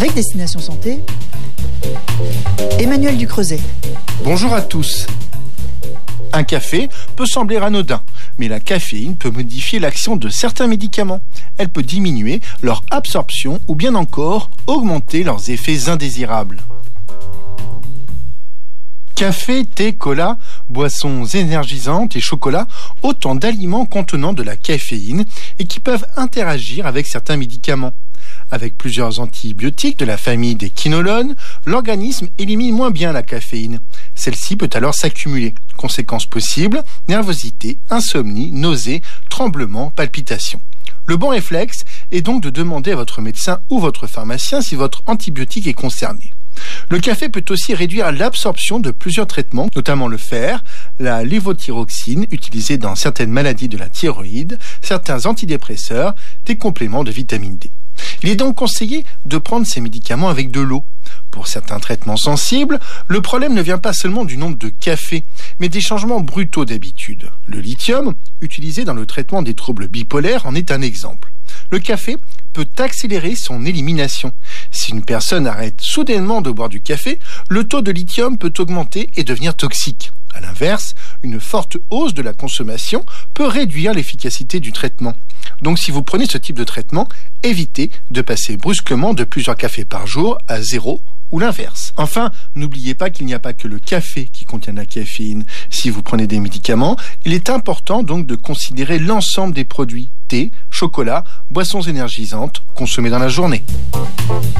Avec Destination Santé, Emmanuel Ducreuset. Bonjour à tous. Un café peut sembler anodin, mais la caféine peut modifier l'action de certains médicaments. Elle peut diminuer leur absorption ou bien encore augmenter leurs effets indésirables. Café, thé, cola, boissons énergisantes et chocolat, autant d'aliments contenant de la caféine et qui peuvent interagir avec certains médicaments. Avec plusieurs antibiotiques de la famille des quinolones, l'organisme élimine moins bien la caféine. Celle-ci peut alors s'accumuler. Conséquences possibles, nervosité, insomnie, nausées, tremblements, palpitations. Le bon réflexe est donc de demander à votre médecin ou votre pharmacien si votre antibiotique est concerné. Le café peut aussi réduire l'absorption de plusieurs traitements, notamment le fer, la lévothyroxine utilisée dans certaines maladies de la thyroïde, certains antidépresseurs, des compléments de vitamine D. Il est donc conseillé de prendre ces médicaments avec de l'eau. Pour certains traitements sensibles, le problème ne vient pas seulement du nombre de cafés, mais des changements brutaux d'habitude. Le lithium, utilisé dans le traitement des troubles bipolaires, en est un exemple. Le café peut accélérer son élimination. Si une personne arrête soudainement de boire du café, le taux de lithium peut augmenter et devenir toxique. À l'inverse, une forte hausse de la consommation peut réduire l'efficacité du traitement. Donc si vous prenez ce type de traitement, évitez de passer brusquement de plusieurs cafés par jour à 0 ou l'inverse. Enfin, n'oubliez pas qu'il n'y a pas que le café qui contient de la caféine. Si vous prenez des médicaments, il est important donc de considérer l'ensemble des produits, thé, chocolat, boissons énergisantes consommés dans la journée.